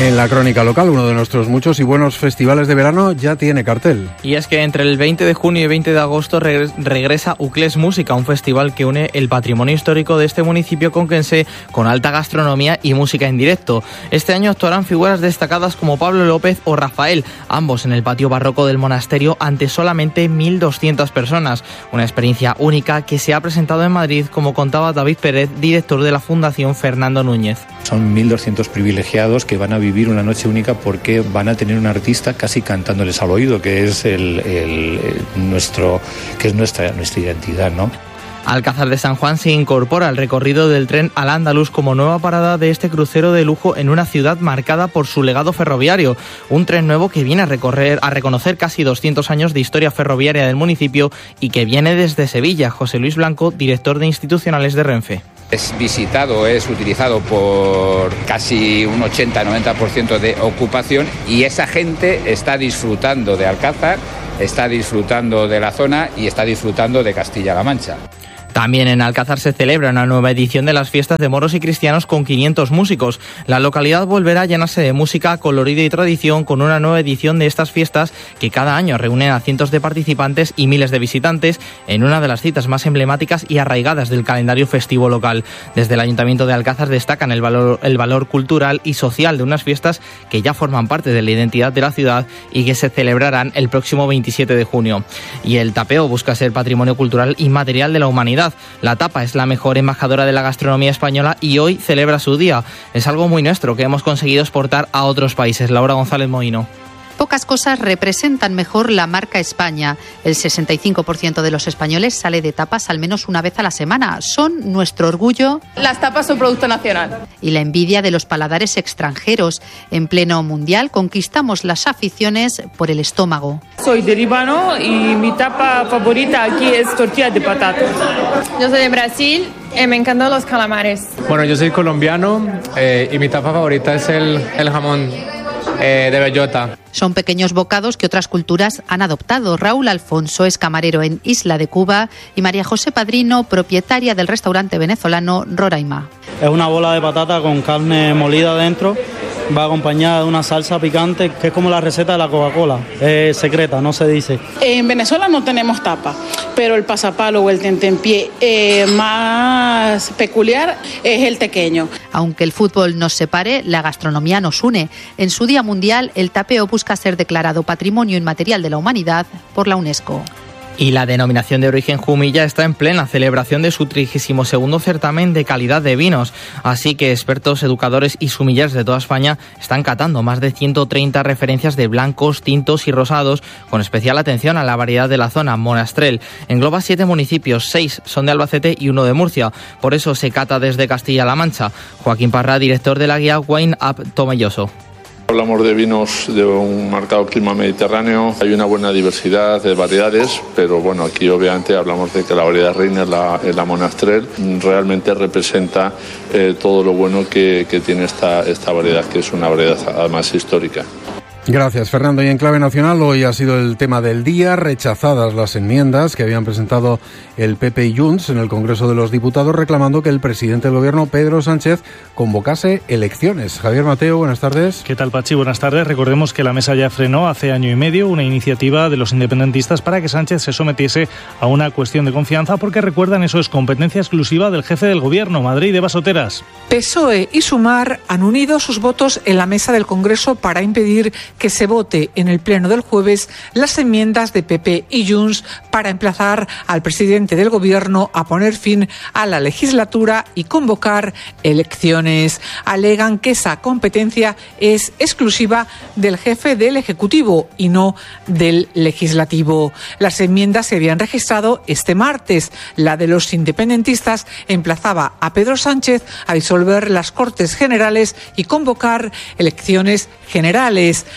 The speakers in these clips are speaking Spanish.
En la crónica local, uno de nuestros muchos y buenos festivales de verano ya tiene cartel. Y es que entre el 20 de junio y 20 de agosto regresa Uclés Música, un festival que une el patrimonio histórico de este municipio conquense con alta gastronomía y música en directo. Este año actuarán figuras destacadas como Pablo López o Rafael, ambos en el patio barroco del monasterio ante solamente 1.200 personas. Una experiencia única que se ha presentado en Madrid, como contaba David Pérez, director de la Fundación Fernando Núñez. Son 1.200 privilegiados que van a vivir una noche única porque van a tener un artista casi cantándoles al oído, que es nuestra identidad, ¿no? Alcázar de San Juan se incorpora al recorrido del tren al Andaluz como nueva parada de este crucero de lujo en una ciudad marcada por su legado ferroviario. Un tren nuevo que viene a reconocer casi 200 años de historia ferroviaria del municipio y que viene desde Sevilla. José Luis Blanco, director de institucionales de Renfe. Es visitado, es utilizado por casi un 80-90% de ocupación y esa gente está disfrutando de Alcázar, está disfrutando de la zona y está disfrutando de Castilla-La Mancha. También en Alcázar se celebra una nueva edición de las fiestas de moros y cristianos con 500 músicos. La localidad volverá a llenarse de música, colorido y tradición con una nueva edición de estas fiestas que cada año reúnen a cientos de participantes y miles de visitantes en una de las citas más emblemáticas y arraigadas del calendario festivo local. Desde el Ayuntamiento de Alcázar destacan el valor cultural y social de unas fiestas que ya forman parte de la identidad de la ciudad y que se celebrarán el próximo 27 de junio. Y el tapeo busca ser patrimonio cultural inmaterial de la humanidad. La tapa es la mejor embajadora de la gastronomía española y hoy celebra su día. Es algo muy nuestro que hemos conseguido exportar a otros países. Laura González Mohino. Pocas cosas representan mejor la marca España. El 65% de los españoles sale de tapas al menos una vez a la semana. Son nuestro orgullo. Las tapas son producto nacional. Y la envidia de los paladares extranjeros. En pleno mundial conquistamos las aficiones por el estómago. Soy de Líbano y mi tapa favorita aquí es tortilla de patatas. Yo soy de Brasil. Me encantan los calamares. Bueno, yo soy colombiano y mi tapa favorita es el jamón de bellota. Son pequeños bocados que otras culturas han adoptado. Raúl Alfonso es camarero en Isla de Cuba y María José Padrino, propietaria del restaurante venezolano Roraima. Es una bola de patata con carne molida dentro. Va acompañada de una salsa picante que es como la receta de la Coca-Cola. Es secreta, no se dice. En Venezuela no tenemos tapa, pero el pasapalo o el tentempié más peculiar es el tequeño. Aunque el fútbol nos separe, la gastronomía nos une. En su Día Mundial, el tapeo busca ser declarado Patrimonio Inmaterial de la Humanidad por la UNESCO. Y la denominación de origen Jumilla está en plena celebración de su 32º certamen de calidad de vinos. Así que expertos, educadores y sumilleros de toda España están catando más de 130 referencias de blancos, tintos y rosados, con especial atención a la variedad de la zona. Monastrell engloba 7 municipios, 6 son de Albacete y 1 de Murcia. Por eso se cata desde Castilla-La Mancha. Joaquín Parra, director de la guía Wine Up Tomelloso. Hablamos de vinos de un marcado clima mediterráneo, hay una buena diversidad de variedades, pero bueno, aquí obviamente hablamos de que la variedad reina es la Monastrell, realmente representa todo lo bueno que tiene esta variedad, que es una variedad además histórica. Gracias, Fernando. Y en clave nacional, hoy ha sido el tema del día, rechazadas las enmiendas que habían presentado el PP y Junts en el Congreso de los Diputados, reclamando que el presidente del Gobierno, Pedro Sánchez, convocase elecciones. Javier Mateo, buenas tardes. ¿Qué tal, Pachi? Buenas tardes. Recordemos que la mesa ya frenó hace año y medio una iniciativa de los independentistas para que Sánchez se sometiese a una cuestión de confianza, porque recuerdan, eso es competencia exclusiva del jefe del Gobierno, Madrid, Eva Soteras. PSOE y Sumar han unido sus votos en la mesa del Congreso para impedir que se vote en el pleno del jueves las enmiendas de PP y Junts para emplazar al presidente del Gobierno a poner fin a la legislatura y convocar elecciones. Alegan que esa competencia es exclusiva del jefe del Ejecutivo y no del Legislativo. Las enmiendas se habían registrado este martes. La de los independentistas emplazaba a Pedro Sánchez a disolver las Cortes Generales y convocar elecciones generales.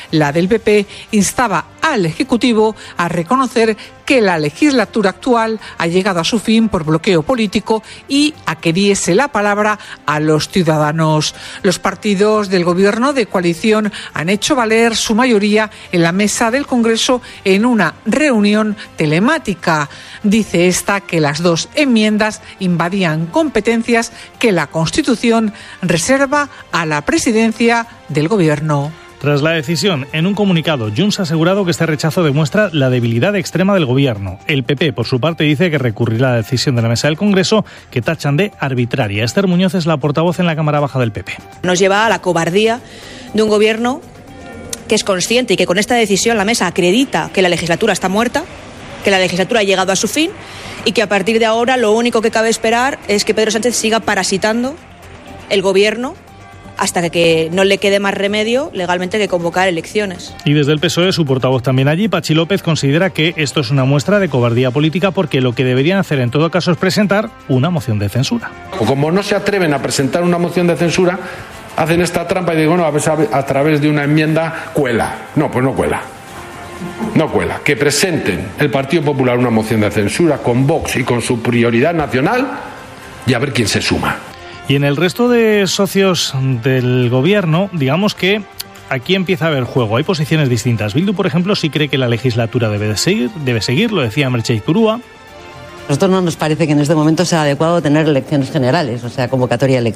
La del PP instaba al Ejecutivo a reconocer que la legislatura actual ha llegado a su fin por bloqueo político y a que diese la palabra a los ciudadanos. Los partidos del gobierno de coalición han hecho valer su mayoría en la mesa del Congreso en una reunión telemática. Dice esta que las dos enmiendas invadían competencias que la Constitución reserva a la presidencia del gobierno. Tras la decisión, en un comunicado, Junts ha asegurado que este rechazo demuestra la debilidad extrema del gobierno. El PP, por su parte, dice que recurrirá a la decisión de la mesa del Congreso, que tachan de arbitraria. Esther Muñoz es la portavoz en la Cámara Baja del PP. Nos lleva a la cobardía de un gobierno que es consciente y que con esta decisión la mesa acredita que la legislatura está muerta, que la legislatura ha llegado a su fin y que a partir de ahora lo único que cabe esperar es que Pedro Sánchez siga parasitando el gobierno hasta que no le quede más remedio legalmente que convocar elecciones. Y desde el PSOE, su portavoz también allí, Patxi López, considera que esto es una muestra de cobardía política porque lo que deberían hacer en todo caso es presentar una moción de censura. O como no se atreven a presentar una moción de censura, hacen esta trampa y digo, bueno, a través de una enmienda cuela. No, pues no cuela. No cuela. Que presenten el Partido Popular una moción de censura con Vox y con su prioridad nacional y a ver quién se suma. Y en el resto de socios del gobierno, digamos que aquí empieza a haber juego. Hay posiciones distintas. Bildu, por ejemplo, sí cree que la legislatura debe seguir, lo decía Merche Ipurúa. A nosotros no nos parece que en este momento sea adecuado tener elecciones generales, o sea, convocatoria electoral.